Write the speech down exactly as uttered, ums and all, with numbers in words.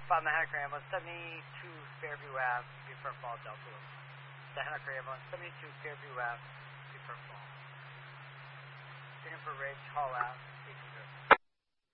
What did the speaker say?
From the Henniker Ambulance, seventy-two Fairview Ave, Beaufort Falls, Delta. The Henniker Ambulance, seventy-two Fairview Ave, Beaufort Falls. Juniper Ridge, Hall Ave.